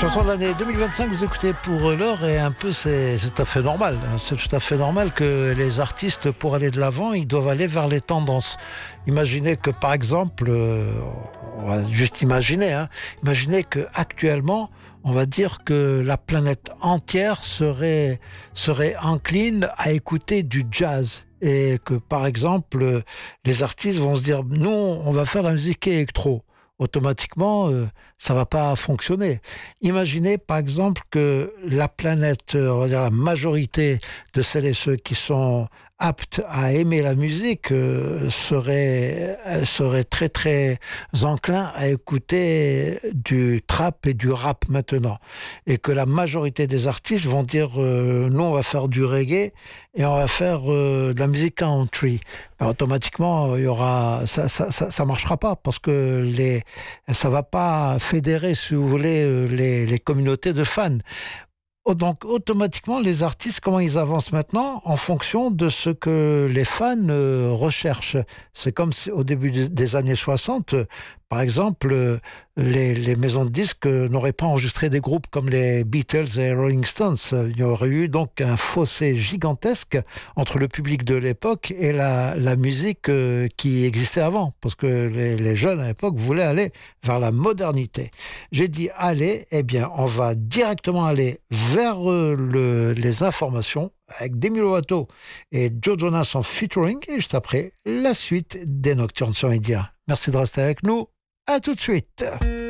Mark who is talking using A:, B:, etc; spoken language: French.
A: Chanson de l'année 2025, vous écoutez pour l'heure et un peu c'est tout à fait normal. C'est tout à fait normal que les artistes, pour aller de l'avant, ils doivent aller vers les tendances. Imaginez que par exemple, on va juste imaginer, imaginez que actuellement, on va dire que la planète entière serait encline à écouter du jazz. Et que par exemple, les artistes vont se dire, nous, on va faire la musique électro. Automatiquement, ça va pas fonctionner. Imaginez par exemple que la planète, on va dire la majorité de celles et ceux qui sont aptes à aimer la musique seraient très très enclins à écouter du trap et du rap maintenant. Et que la majorité des artistes vont dire nous on va faire du reggae et on va faire de la musique country. Ben, automatiquement, il y aura ça marchera pas parce que ça va pas fédérer, si vous voulez, les communautés de fans. Donc, automatiquement, les artistes, comment ils avancent maintenant en fonction de ce que les fans recherchent. C'est comme si, au début des années 60, par exemple, les maisons de disques n'auraient pas enregistré des groupes comme les Beatles et Rolling Stones. Il y aurait eu donc un fossé gigantesque entre le public de l'époque et la musique qui existait avant. Parce que les jeunes à l'époque voulaient aller vers la modernité. J'ai dit aller, eh bien, on va directement aller vers les informations avec Demi Lovato et Joe Jonas en featuring et juste après la suite des Nocturnes sur Média. Merci de rester avec nous. À tout de suite.